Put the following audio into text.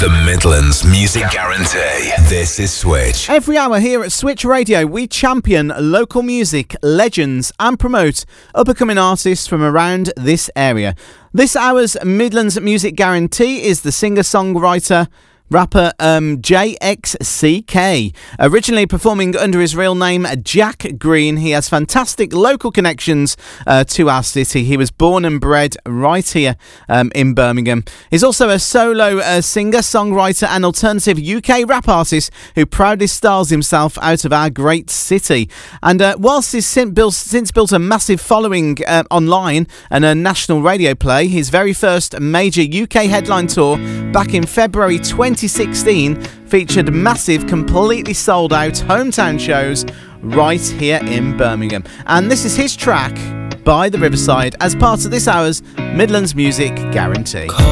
The Midlands Music Guarantee. This is Switch. Every hour here at Switch Radio, we champion local music, legends, and promote up-and-coming artists from around this area. This hour's Midlands Music Guarantee is the singer-songwriter, rapper JXCK. Originally performing under his real name Jack Green, he has fantastic local connections to our city. He was born and bred right here in Birmingham. He's also a solo singer, songwriter and alternative UK rap artist who proudly styles himself out of our great city. And whilst he's since built a massive following online and a national radio play, his very first major UK headline tour back in February 2016 featured massive, completely sold out hometown shows right here in Birmingham. And this is his track, By the Riverside, as part of this hour's Midlands Music Guarantee.